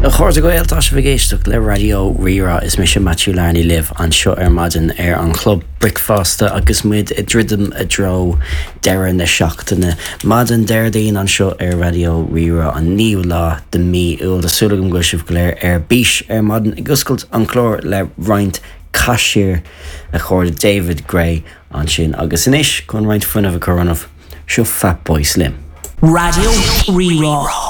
chóirde go éiltá se bhgéisteach le radio rira is mis Matthew Larney live an seo maidin an club Brickfasta agus muid I ddridum a dro deire na seachtainna. Maidin deirdaín an seo radio rira an níú lá de mí úil de súlagam go sibh go léir bís maidin I guscailt an chlór le roint Cashir a chóirde David Gray an sin agus inis chun roint fuinmh a choranmh seo Fat Boy Slim. Radio Rira.